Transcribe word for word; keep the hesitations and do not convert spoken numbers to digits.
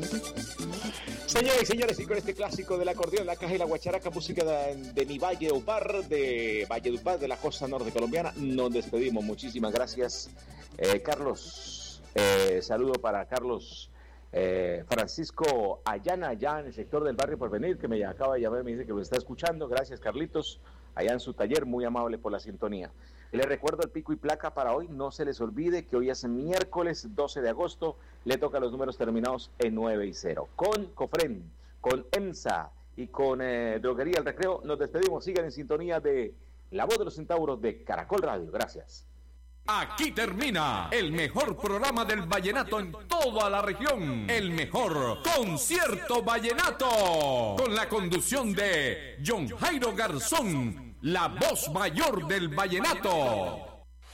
Señores y señores, y con este clásico del acordeón, la caja y la guacharaca, música de, de mi Valledupar, de Valledupar, de la costa norte colombiana, nos despedimos. Muchísimas gracias, eh, Carlos. Eh, saludo para Carlos eh, Francisco Ayana, allá en el sector del Barrio Porvenir, que me acaba de llamar y me dice que lo está escuchando. Gracias, Carlitos, allá en su taller, muy amable por la sintonía. Les recuerdo el pico y placa para hoy, no se les olvide que hoy es miércoles doce de agosto, le toca los números terminados en nueve y cero. Con Cofren, con EMSA y con eh, Droguería El Recreo, nos despedimos. Sigan en sintonía de La Voz de los Centauros de Caracol Radio. Gracias. Aquí termina el mejor programa del vallenato en toda la región. El mejor concierto vallenato. Con la conducción de John Jairo Garzón, la voz mayor del vallenato.